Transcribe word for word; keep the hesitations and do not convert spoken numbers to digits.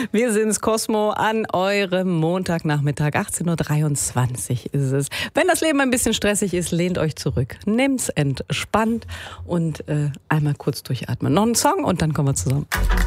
Wir sind's, Cosmo, an eurem Montagnachmittag. achtzehn Uhr dreiundzwanzig ist es. Wenn das Leben ein bisschen stressig ist, lehnt euch zurück. Nehmt's entspannt und äh, einmal kurz durchatmen. Noch ein Song und dann kommen wir zusammen.